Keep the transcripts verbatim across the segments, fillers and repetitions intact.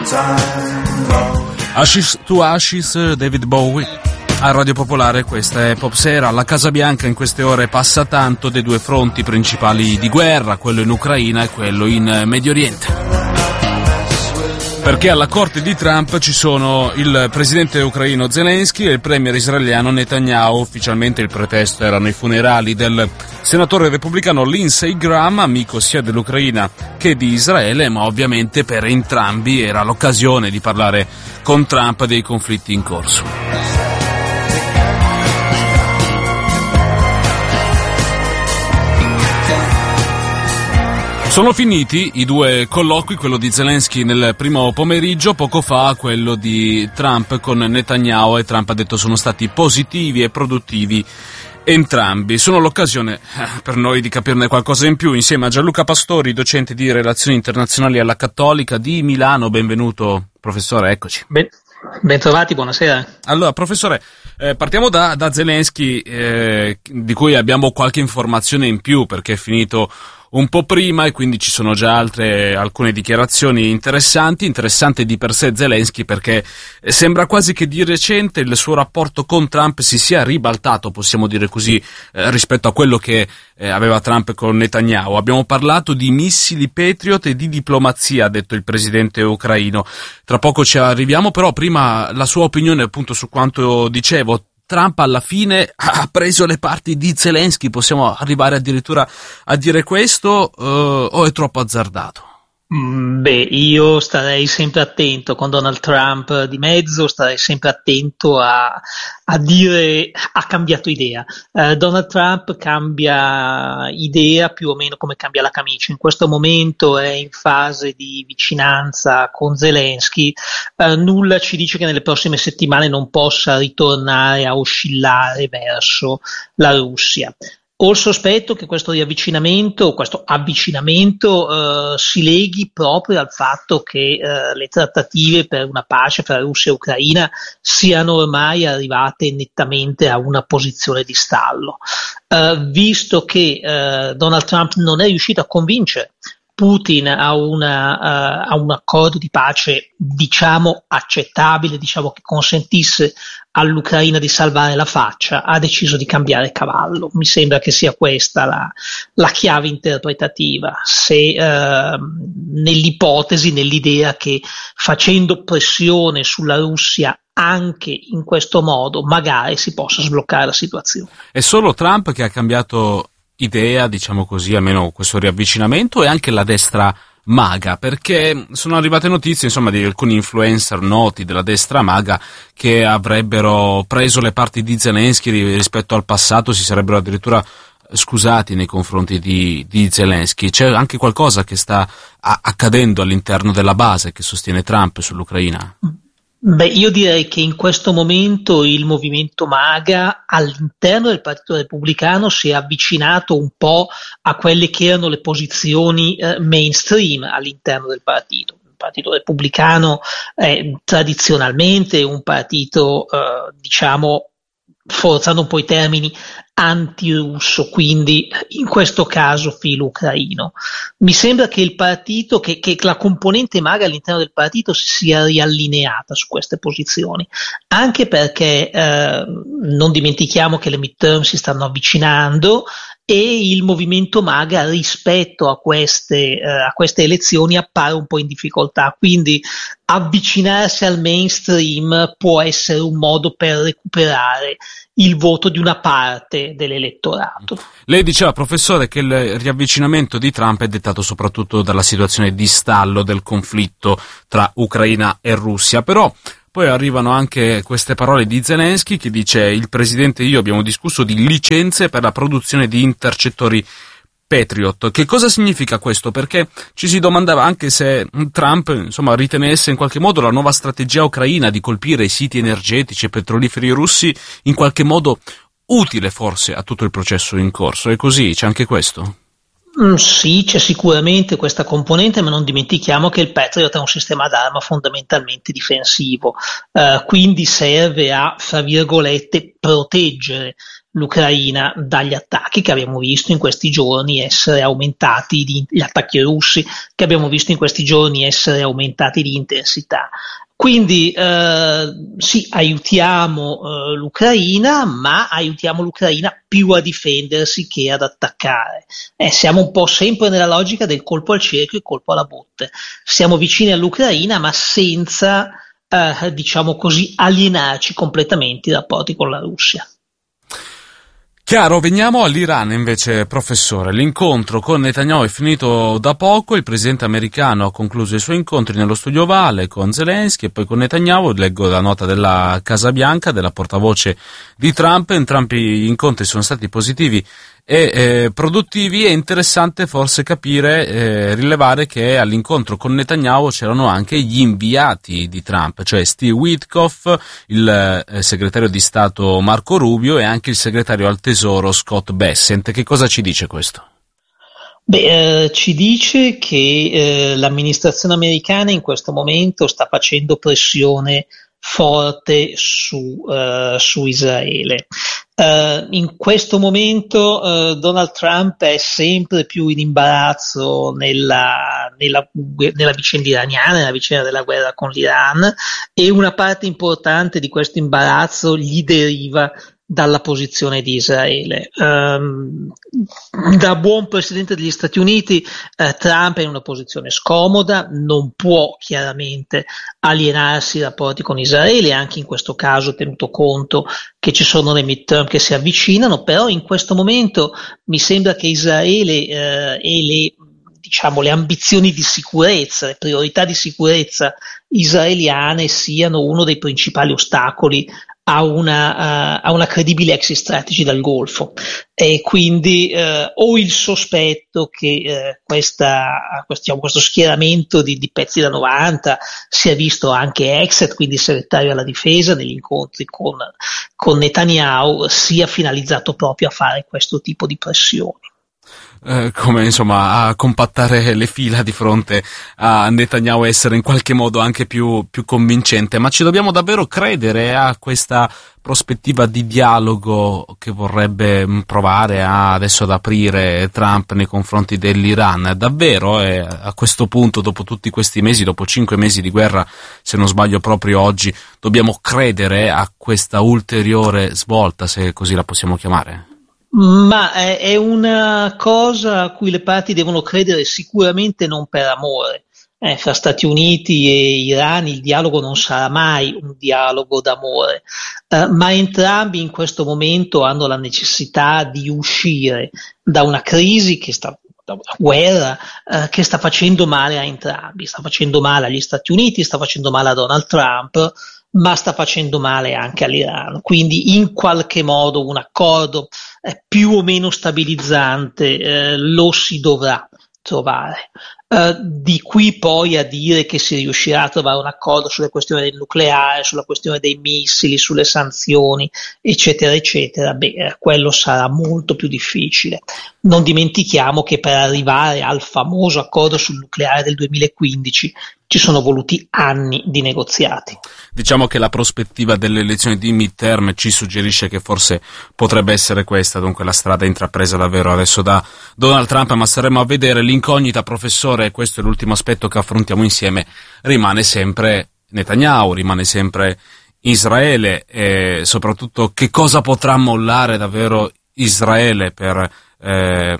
Ashes to Ashes, David Bowie. A Radio Popolare, questa è Pop Sera. La Casa Bianca in queste ore passa tanto dei due fronti principali di guerra, quello in Ucraina e quello in Medio Oriente. Perché alla corte di Trump ci sono il presidente ucraino Zelensky e il premier israeliano Netanyahu. Ufficialmente il pretesto erano i funerali del senatore repubblicano Lindsey Graham, amico sia dell'Ucraina che di Israele, ma ovviamente per entrambi era l'occasione di parlare con Trump dei conflitti in corso. Sono finiti i due colloqui, quello di Zelensky nel primo pomeriggio, poco fa quello di Trump con Netanyahu, e Trump ha detto sono stati positivi e produttivi entrambi. Sono l'occasione eh, per noi di capirne qualcosa in più insieme a Gianluca Pastori, docente di relazioni internazionali alla Cattolica di Milano. Benvenuto professore, eccoci. Ben, ben trovati, buonasera. Allora professore, eh, partiamo da, da Zelensky, eh, di cui abbiamo qualche informazione in più perché è finito un po' prima e quindi ci sono già altre alcune dichiarazioni interessanti. Interessante di per sé Zelensky perché sembra quasi che di recente il suo rapporto con Trump si sia ribaltato, possiamo dire così, eh, rispetto a quello che eh, aveva Trump con Netanyahu. Abbiamo parlato di missili Patriot e di diplomazia, ha detto il presidente ucraino. Tra poco ci arriviamo, però prima la sua opinione appunto su quanto dicevo. Trump alla fine ha preso le parti di Zelensky, possiamo arrivare addirittura a dire questo, uh, o è troppo azzardato? Beh, io starei sempre attento con Donald Trump di mezzo, starei sempre attento a, a dire ha cambiato idea. Uh, Donald Trump cambia idea più o meno come cambia la camicia. In questo momento è in fase di vicinanza con Zelensky. Uh, nulla ci dice che nelle prossime settimane non possa ritornare a oscillare verso la Russia. Ho il sospetto che questo riavvicinamento, questo avvicinamento eh, si leghi proprio al fatto che eh, le trattative per una pace fra Russia e Ucraina siano ormai arrivate nettamente a una posizione di stallo. Eh, visto che eh, Donald Trump non è riuscito a convincere Putin a, una, uh, a un accordo di pace diciamo accettabile, diciamo che consentisse all'Ucraina di salvare la faccia, ha deciso di cambiare cavallo. Mi sembra che sia questa la, la chiave interpretativa, se uh, nell'ipotesi, nell'idea che facendo pressione sulla Russia anche in questo modo magari si possa sbloccare la situazione. È solo Trump che ha cambiato idea, diciamo così, almeno questo riavvicinamento, e anche la destra maga, perché sono arrivate notizie insomma di alcuni influencer noti della destra maga che avrebbero preso le parti di Zelensky rispetto al passato, si sarebbero addirittura scusati nei confronti di, di Zelensky. C'è anche qualcosa che sta a- accadendo all'interno della base che sostiene Trump sull'Ucraina? Beh, io direi che in questo momento il movimento MAGA all'interno del Partito Repubblicano si è avvicinato un po' a quelle che erano le posizioni eh, mainstream all'interno del partito. Il Partito Repubblicano è tradizionalmente un partito, eh, diciamo, forzando un po' i termini, antirusso, quindi in questo caso filo ucraino. Mi sembra che il partito, che, che la componente MAGA all'interno del partito si sia riallineata su queste posizioni, anche perché eh, non dimentichiamo che le midterm si stanno avvicinando e il movimento MAGA rispetto a queste, eh, a queste elezioni appare un po' in difficoltà, quindi avvicinarsi al mainstream può essere un modo per recuperare il voto di una parte dell'elettorato. Lei diceva, professore, che il riavvicinamento di Trump è dettato soprattutto dalla situazione di stallo del conflitto tra Ucraina e Russia, però poi arrivano anche queste parole di Zelensky che dice: il presidente e io abbiamo discusso di licenze per la produzione di intercettori Patriot. Che cosa significa questo? Perché ci si domandava anche se Trump, insomma, ritenesse in qualche modo la nuova strategia ucraina di colpire i siti energetici e petroliferi russi in qualche modo utile forse a tutto il processo in corso. È così? C'è anche questo? Mm, sì, c'è sicuramente questa componente, ma non dimentichiamo che il Patriot è un sistema d'arma fondamentalmente difensivo, eh, quindi serve a, fra virgolette, proteggere l'Ucraina dagli attacchi che abbiamo visto in questi giorni essere aumentati, di, gli attacchi russi che abbiamo visto in questi giorni essere aumentati di intensità. Quindi eh, sì, aiutiamo eh, l'Ucraina, ma aiutiamo l'Ucraina più a difendersi che ad attaccare. Eh, siamo un po' sempre nella logica del colpo al cerchio e colpo alla botte. Siamo vicini all'Ucraina, ma senza, eh, diciamo così, alienarci completamente i rapporti con la Russia. Chiaro, veniamo all'Iran invece, professore. L'incontro con Netanyahu è finito da poco, il presidente americano ha concluso i suoi incontri nello studio Ovale con Zelensky e poi con Netanyahu. Leggo la nota della Casa Bianca, della portavoce di Trump. Entrambi gli incontri sono stati positivi e eh, produttivi. È interessante forse capire, eh, rilevare che all'incontro con Netanyahu c'erano anche gli inviati di Trump, cioè Steve Witkoff, il eh, segretario di Stato Marco Rubio e anche il segretario al Tesoro Scott Bessent. Che cosa ci dice questo? Beh, eh, ci dice che eh, l'amministrazione americana in questo momento sta facendo pressione forte su, uh, su Israele. Uh, in questo momento uh, Donald Trump è sempre più in imbarazzo nella, nella, nella vicenda iraniana, nella vicenda della guerra con l'Iran, e una parte importante di questo imbarazzo gli deriva dalla posizione di Israele. Um, da buon presidente degli Stati Uniti, eh, Trump è in una posizione scomoda, non può chiaramente alienarsi i rapporti con Israele, anche in questo caso tenuto conto che ci sono le midterm che si avvicinano, però in questo momento mi sembra che Israele eh, e le diciamo le ambizioni di sicurezza, le priorità di sicurezza israeliane siano uno dei principali ostacoli a una, uh, a una credibile exit strategy dal Golfo, e quindi uh, ho il sospetto che uh, questa, questo, questo schieramento di, di pezzi da novanta sia visto anche Exet, quindi il segretario alla difesa, negli incontri con, con Netanyahu, sia finalizzato proprio a fare questo tipo di pressioni. Eh, come insomma a compattare le fila di fronte a Netanyahu, essere in qualche modo anche più, più convincente. Ma ci dobbiamo davvero credere a questa prospettiva di dialogo che vorrebbe provare a, adesso ad aprire Trump nei confronti dell'Iran? Davvero eh, a questo punto, dopo tutti questi mesi, dopo cinque mesi di guerra, se non sbaglio proprio oggi, dobbiamo credere a questa ulteriore svolta, se così la possiamo chiamare? Ma è, è una cosa a cui le parti devono credere sicuramente non per amore. Eh, fra Stati Uniti e Iran il dialogo non sarà mai un dialogo d'amore, eh, ma entrambi in questo momento hanno la necessità di uscire da una crisi che sta da una guerra eh, che sta facendo male a entrambi, sta facendo male agli Stati Uniti, sta facendo male a Donald Trump, ma sta facendo male anche all'Iran. Quindi in qualche modo un accordo eh, più o meno stabilizzante eh, lo si dovrà trovare. Uh, di qui poi a dire che si riuscirà a trovare un accordo sulle questioni del nucleare, sulla questione dei missili, sulle sanzioni, eccetera, eccetera, beh, quello sarà molto più difficile. Non dimentichiamo che per arrivare al famoso accordo sul nucleare del duemilaquindici ci sono voluti anni di negoziati. Diciamo che la prospettiva delle elezioni di midterm ci suggerisce che forse potrebbe essere questa dunque la strada intrapresa davvero adesso da Donald Trump, ma staremo a vedere. L'incognita, professore, e questo è l'ultimo aspetto che affrontiamo insieme, rimane sempre Netanyahu, rimane sempre Israele, e soprattutto che cosa potrà mollare davvero Israele per Eh,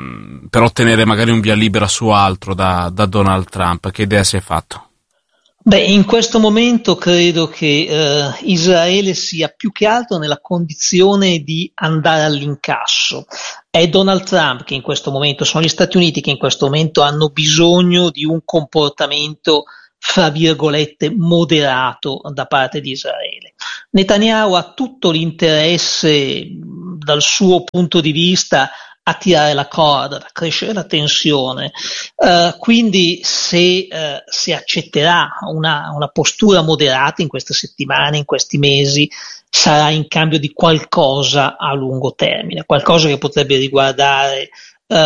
per ottenere magari un via libera su altro da, da Donald Trump. Che idea si è fatto? Beh, in questo momento credo che eh, Israele sia più che altro nella condizione di andare all'incasso. È Donald Trump che in questo momento, sono gli Stati Uniti che in questo momento hanno bisogno di un comportamento fra virgolette moderato da parte di Israele. Netanyahu ha tutto l'interesse dal suo punto di vista a tirare la corda, a crescere la tensione, uh, quindi se, uh, se accetterà una, una postura moderata in queste settimane, in questi mesi, sarà in cambio di qualcosa a lungo termine, qualcosa che potrebbe riguardare uh,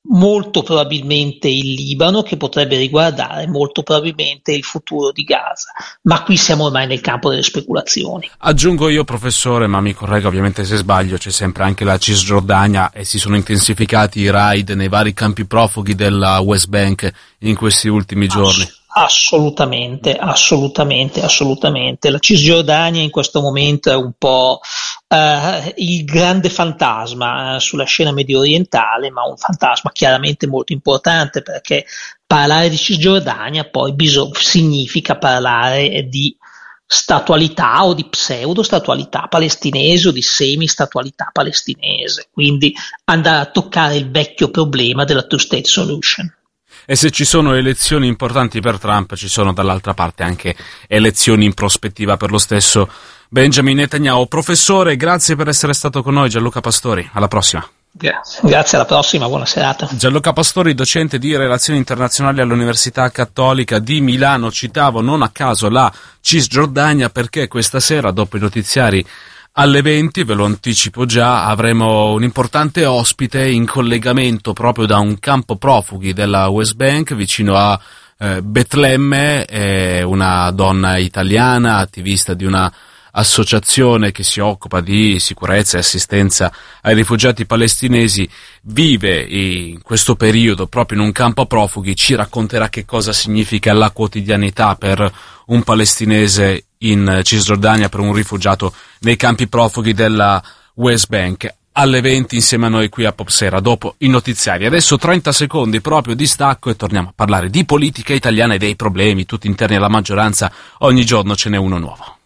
molto probabilmente il Libano, che potrebbe riguardare molto probabilmente il futuro di Gaza, ma qui siamo ormai nel campo delle speculazioni. Aggiungo io, professore, ma mi corregga ovviamente se sbaglio, c'è sempre anche la Cisgiordania e si sono intensificati i raid nei vari campi profughi della West Bank in questi ultimi giorni. Ass- assolutamente, assolutamente, assolutamente. La Cisgiordania in questo momento è un po' Uh, il grande fantasma uh, sulla scena medio orientale, ma un fantasma chiaramente molto importante, perché parlare di Cisgiordania poi bisog- significa parlare di statualità o di pseudo-statualità palestinese o di semi-statualità palestinese, quindi andare a toccare il vecchio problema della two-state solution. E se ci sono elezioni importanti per Trump, ci sono dall'altra parte anche elezioni in prospettiva per lo stesso Benjamin Netanyahu. Professore, grazie per essere stato con noi. Gianluca Pastori, alla prossima. Grazie, grazie, alla prossima, buona serata. Gianluca Pastori, docente di Relazioni Internazionali all'Università Cattolica di Milano. Citavo non a caso la Cisgiordania perché questa sera, dopo i notiziari alle venti, ve lo anticipo già, avremo un importante ospite in collegamento proprio da un campo profughi della West Bank vicino a eh, Betlemme, è una donna italiana, attivista di una associazione che si occupa di sicurezza e assistenza ai rifugiati palestinesi, vive in questo periodo proprio in un campo profughi, ci racconterà che cosa significa la quotidianità per un palestinese in Cisgiordania, per un rifugiato nei campi profughi della West Bank. Alle venti insieme a noi qui a Popsera, dopo i notiziari. Adesso trenta secondi proprio di stacco e torniamo a parlare di politica italiana e dei problemi tutti interni alla maggioranza. Ogni giorno ce n'è uno nuovo.